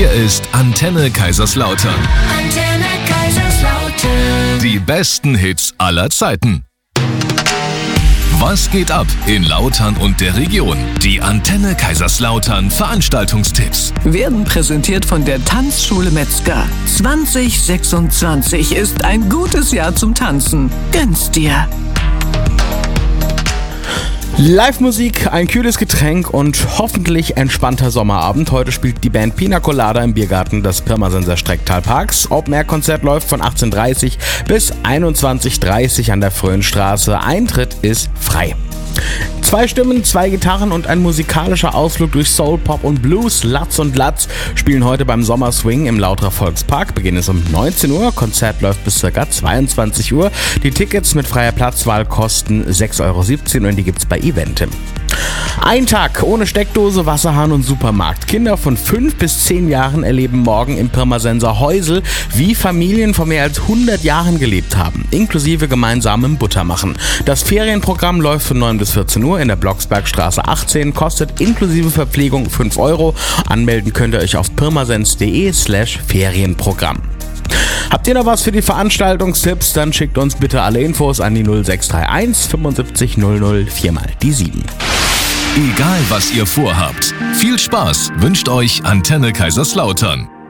Hier ist Antenne Kaiserslautern. Antenne Kaiserslautern. Die besten Hits aller Zeiten. Was geht ab in Lautern und der Region? Die Antenne Kaiserslautern Veranstaltungstipps Werden präsentiert von der Tanzschule Metzger. 2026 ist ein gutes Jahr zum Tanzen. Gönn's dir! Live-Musik, ein kühles Getränk und hoffentlich entspannter Sommerabend. Heute spielt die Band Pina Colada im Biergarten des Pirmasenser Strecktalparks. Open-Air-Konzert läuft von 18:30 bis 21:30 an der Fröhnstraße. Eintritt ist frei. 2 Stimmen, 2 Gitarren und ein musikalischer Ausflug durch Soul, Pop und Blues. Latz und Latz spielen heute beim Sommerswing im Lauterer Volkspark. Beginn ist um 19 Uhr, Konzert läuft bis ca. 22 Uhr. Die Tickets mit freier Platzwahl kosten 6,17 € und die gibt's bei Eventim. Ein Tag ohne Steckdose, Wasserhahn und Supermarkt. Kinder von 5 bis 10 Jahren erleben morgen im Pirmasenser Heusel, wie Familien vor mehr als 100 Jahren gelebt haben, inklusive gemeinsamem Buttermachen. Das Ferienprogramm läuft von 9 bis 14 Uhr in der Blocksbergstraße 18, kostet inklusive Verpflegung 5 €. Anmelden könnt ihr euch auf pirmasens.de/Ferienprogramm. Habt ihr noch was für die Veranstaltungstipps? Dann schickt uns bitte alle Infos an die 0631 75 00 4 die 7. Egal was ihr vorhabt. Viel Spaß wünscht euch Antenne Kaiserslautern.